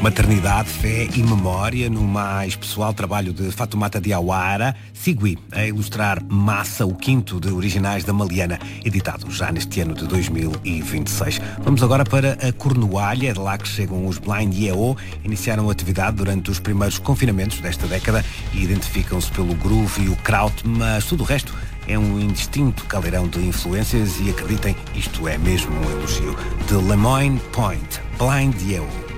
Maternidade, fé e memória no mais pessoal trabalho de Fatoumata Diawara, Sigui, a ilustrar Massa, o quinto de originais da Maliana, editado já neste ano de 2026. Vamos agora para a Cornualha, é de lá que chegam os Blind Yeo, iniciaram a atividade durante os primeiros confinamentos desta década e identificam-se pelo groove e o kraut, mas tudo o resto é um indistinto caldeirão de influências e acreditem, isto é mesmo um elogio. De Lemoyne Point, Blind Yeo.